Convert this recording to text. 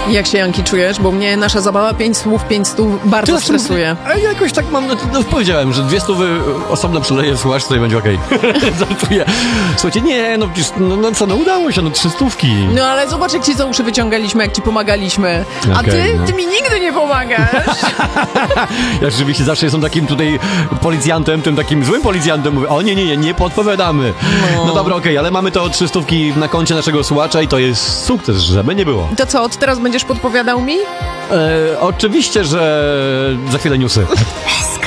Jak się, Janki, czujesz? Bo mnie nasza zabawa 5 słów, 5 stów bardzo stresuje. A ja jakoś tak mam, powiedziałem, że 200 osobno przyleję, słuchasz, to będzie okej. Żartuję. Słuchajcie, nie, udało się, 300. No ale zobacz, jak ci za uszy wyciągaliśmy, jak ci pomagaliśmy. A ty mi nigdy nie pomagasz. Ja rzeczywiście zawsze jestem takim tutaj policjantem, tym takim złym policjantem. Mówię, o nie podpowiadamy. No dobra, okej, ale mamy to 300 na koncie naszego słuchacza i to jest sukces, żeby nie było. To co, od teraz będziesz podpowiadał mi? Oczywiście, że za chwilę newsy.